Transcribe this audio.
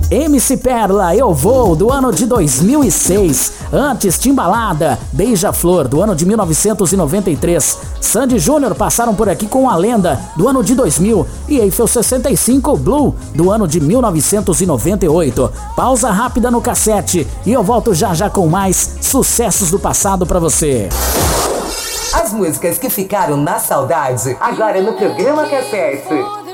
MC Perla, Eu Vou, do ano de 2006. Antes, Timbalada, Beija-Flor, do ano de 1993. Sandy Júnior passaram por aqui com A Lenda, do ano de 2000. E Eiffel 65, Blue, do ano de 1998. Pausa rápida no cassete e eu volto já já com mais sucessos do passado pra você. As músicas que ficaram na saudade, agora no programa Cassete.